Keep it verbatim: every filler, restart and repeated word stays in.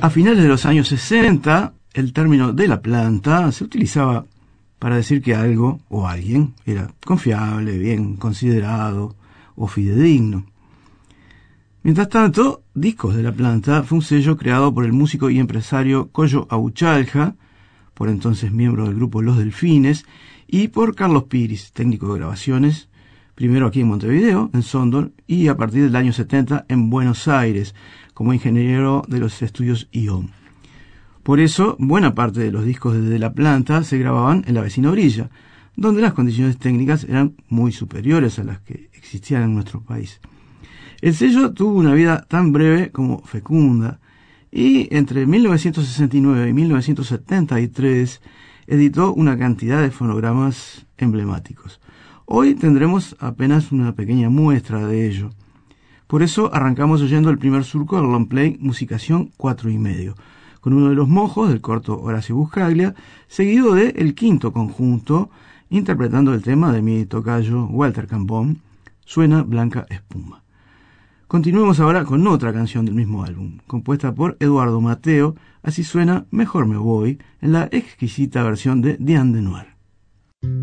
A finales de los años sesenta, el término de la planta se utilizaba para decir que algo o alguien era confiable, bien considerado o fidedigno. Mientras tanto, Discos de la Planta fue un sello creado por el músico y empresario Coyo Auchalja, por entonces miembro del grupo Los Delfines, y por Carlos Piris, técnico de grabaciones, primero aquí en Montevideo, en Sondor, y a partir del año setenta en Buenos Aires, como ingeniero de los estudios I O M. Por eso, buena parte de los discos de La Planta se grababan en la vecina orilla, donde las condiciones técnicas eran muy superiores a las que existían en nuestro país. El sello tuvo una vida tan breve como fecunda, y entre mil novecientos sesenta y nueve y mil novecientos setenta y tres editó una cantidad de fonogramas emblemáticos. Hoy tendremos apenas una pequeña muestra de ello. Por eso arrancamos oyendo el primer surco del long play Musicación cuatro y medio, con uno de los mojos del corto Horacio Buscaglia, seguido de El Quinto Conjunto, interpretando el tema de mi tocayo Walter Cambón, Suena Blanca Espuma. Continuemos ahora con otra canción del mismo álbum, compuesta por Eduardo Mateo, así suena Mejor me voy, en la exquisita versión de Diane de Noir.